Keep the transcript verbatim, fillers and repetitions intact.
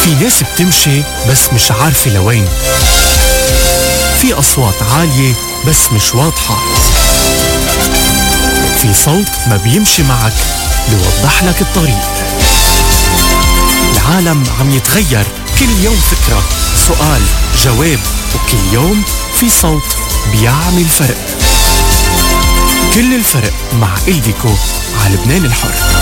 في ناس بتمشي بس مش عارفة لوين. في أصوات عالية بس مش واضحة. في صوت ما بيمشي معك بيوضح لك الطريق. العالم عم يتغير، كل يوم فكرة، سؤال، جواب، وكل يوم في صوت بيعمل فرق. كل الفرق مع إلديكو على لبنان الحر.